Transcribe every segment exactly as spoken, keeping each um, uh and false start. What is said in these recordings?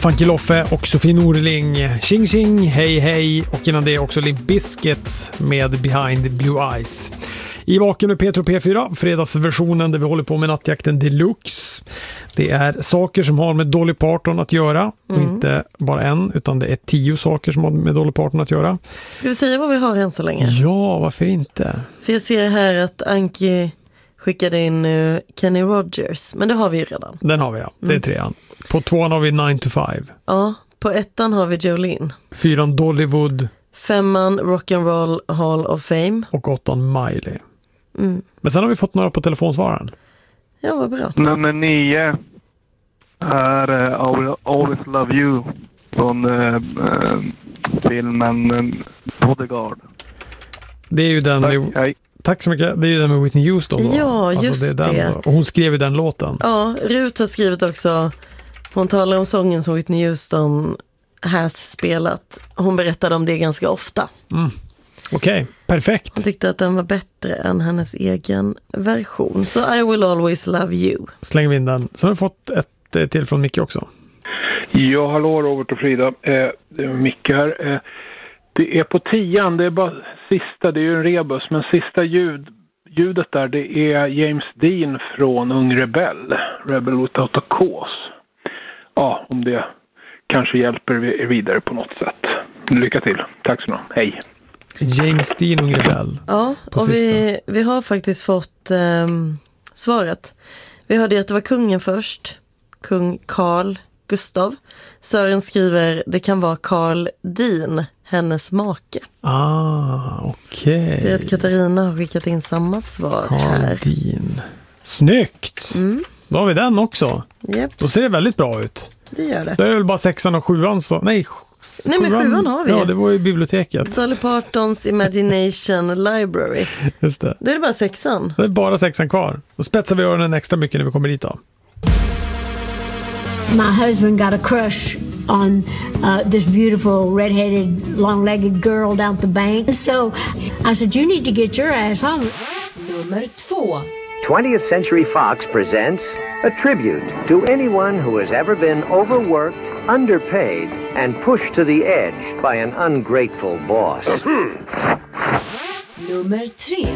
Funky Loffe och Sofie Norling, Ching Ching, Hej Hej, och innan det också Limp Bizkit med Behind Blue Eyes. I Vaken med Petro P fyra, fredagsversionen där vi håller på med nattjakten deluxe. Det är saker som har med Dolly Parton att göra, och mm. inte bara en, utan det är tio saker som har med Dolly Parton att göra. Ska vi säga vad vi har än så länge? Ja, varför inte? För jag ser här att Anki skickade in uh, Kenny Rogers, men det har vi ju redan. Den har vi, ja. Det är trean. På tvåan har vi nine to five. Ja, på ettan har vi Jolene. Fyran Dollywood. Femman Rock'n'Roll Hall of Fame. Och åttan Miley. Mm. Men sen har vi fått några på telefonsvararen. Ja, vad bra. Nummer nio är uh, I Will Always Love You från uh, uh, filmen uh, Bodyguard. Det är ju den... Tack, med, hej. Tack så mycket. Det är ju den med Whitney Houston då. Ja, just alltså det. Är den, det. Och hon skrev ju den låten. Ja, Rut har skrivit också. Hon talar om sången som Whitney Houston har spelat. Hon berättade om det ganska ofta. Mm. Okej, okay, perfekt. Hon tyckte att den var bättre än hennes egen version. Så I Will Always Love You. Slänger vi in den. Sen har vi fått ett till från Micke också. Ja, hallå Robert och Frida. Eh, det är Micke här. Eh, det är på tian, det är bara sista, det är ju en rebus. Men sista ljud, ljudet där, det är James Dean från Ung Rebell. Rebel Without a Cause. Ja, om det kanske hjälper er vidare på något sätt. Lycka till. Tack så mycket. Hej. James Dean Ung Rebell. Ja, och vi, vi har faktiskt fått um, svaret. Vi hörde att det var kungen först. Kung Carl Gustav. Sören skriver, det kan vara Carl Dean, hennes make. Ah, okej. Okay. Ser att Katarina har skickat in samma svar Carl här. Carl Dean. Snyggt! Mm. Då har vi den också. Yep. Då ser det väldigt bra ut. Det gör det. Då är det väl bara sexan och sjuan så... Nej, Nej men sjuan har vi. Ja, det var i biblioteket. Dolly Partons Imagination Library. Just det. Det är bara sexan. Det är bara sexan kvar. Då spetsar vi öronen extra mycket när vi kommer dit då. My husband got a crush on uh, this beautiful red-headed, long-legged girl down at the bank. So I said, you need to get your ass home. Nummer två. twentieth Century Fox presents a tribute to anyone who has ever been overworked, underpaid, and pushed to the edge by an ungrateful boss. Nummer tre.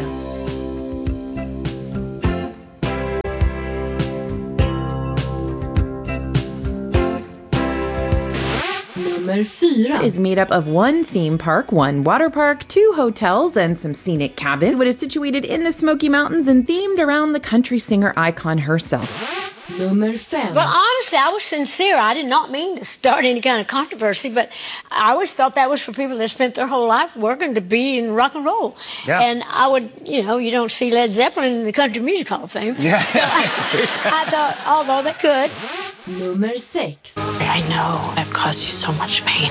Nummer fyra is made up of one theme park, one water park, two hotels, and some scenic cabins. It is situated in the Smoky Mountains and themed around the country singer icon herself. Nummer fem. Well, honestly, I was sincere. I did not mean to start any kind of controversy, but I always thought that was for people that spent their whole life working to be in rock and roll. Yeah. And I would, you know, you don't see Led Zeppelin in the Country Music Hall of Fame. Yeah. So I, I thought, although they could. Nummer sex. I know I've caused you so much pain.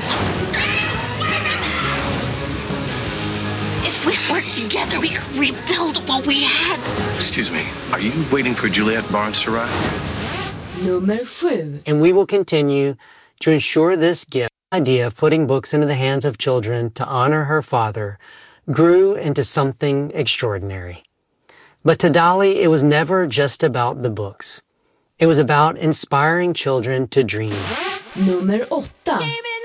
If we worked together, we could rebuild what we had. Excuse me, are you waiting for Juliette Barnes to arrive? Nummer sju. And we will continue to ensure this gift, the idea of putting books into the hands of children to honor her father, grew into something extraordinary. But to Dolly, it was never just about the books. It was about inspiring children to dream. Nummer åtta.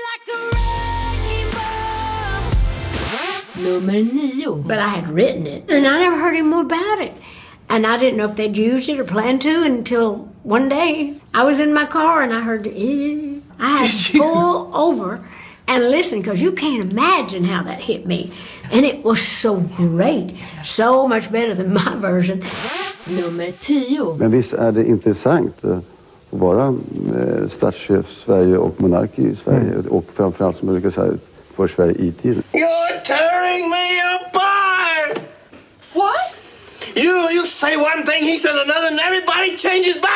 Nummer nio. But I had written it, and I never heard any more about it. And I didn't know if they'd used it or planned to until one day I was in my car and I heard the eh. I had to pull over and listen because you can't imagine how that hit me. And it was so great. So much better than my version. Nummer tio. Men visst är det intressant att vara statschef Sverige och monark i Sverige mm. och framförallt som jag brukar säga för Sverige i tiden. You're tearing me apart! What? You you say one thing, he says another, and everybody changes back!